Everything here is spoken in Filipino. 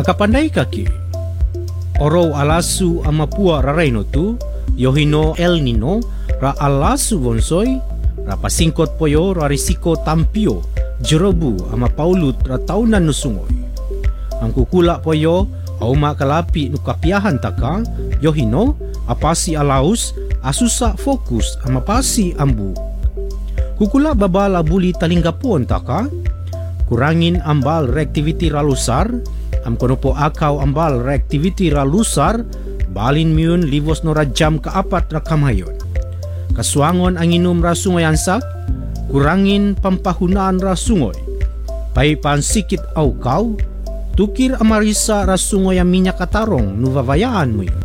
Akapanday kaki. Oro alasu amapua rarayno tu, yohino El Nino, ra alasu bonsoy, ra pasingkot poyo ra risiko tampio, jerobu ama paulut ra taunan nusungoy. Ang kukula poyo, auma kalapi nukapiahan taka, yohino, apasi alaus, asusa fokus ama pasi ambu. Kukula babala buli talinggapon taka, kurangin ambal reactivity ralusar, am kono po akaw ambal reactivity ralusar, balin miun livos no rajam kaapat ra kamayon. Kaswangon ang inom ra sungoy ansak, kurangin pampahunaan ra sungoy. Pay pansikit awkaw, tukir amarisa ra sungoy ang minyak katarong nuvavayaan mo yun.